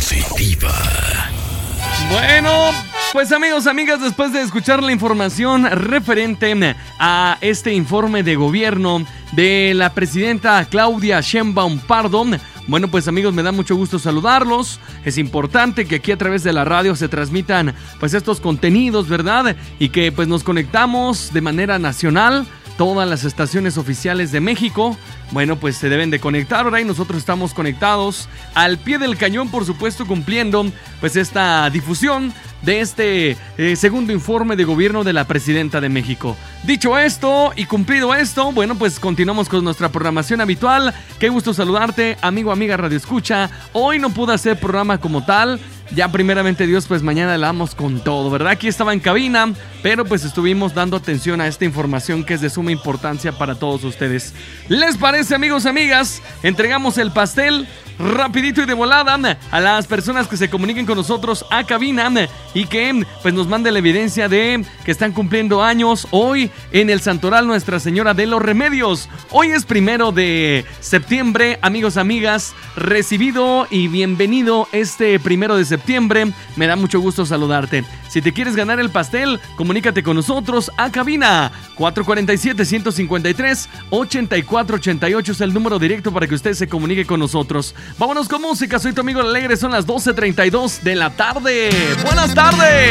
positiva. Bueno, pues amigos, amigas, después de escuchar la información referente a este informe de gobierno de la presidenta Claudia Sheinbaum Pardo, bueno, pues amigos, me da mucho gusto saludarlos. Es importante que aquí a través de la radio se transmitan pues estos contenidos, ¿verdad? Y que pues nos conectamos de manera nacional. Todas las estaciones oficiales de México, bueno, pues se deben de conectar ahora y nosotros estamos conectados al pie del cañón, por supuesto, cumpliendo pues esta difusión de este segundo informe de gobierno de la presidenta de México. Dicho esto y cumplido esto, bueno, pues continuamos con nuestra programación habitual. Qué gusto saludarte, amigo, amiga Radio Escucha. Hoy no pude hacer programa como tal. Ya primeramente Dios, pues mañana la damos con todo, ¿verdad? Aquí estaba en cabina, pero pues estuvimos dando atención a esta información que es de suma importancia para todos ustedes. ¿Les parece, amigos, amigas? Entregamos el pastel rapidito y de volada a las personas que se comuniquen con nosotros a cabina y que pues nos mande la evidencia de que están cumpliendo años hoy en el Santoral Nuestra Señora de los Remedios. Hoy es 1 de septiembre, amigos, amigas, recibido y bienvenido este 1 de septiembre. Me da mucho gusto saludarte. Si te quieres ganar el pastel, comunícate con nosotros a cabina. 447-153-8488 es el número directo para que usted se comunique con nosotros. Vámonos con música, soy tu amigo Alegre, son las 12:32 de la tarde. ¡Buenas tardes!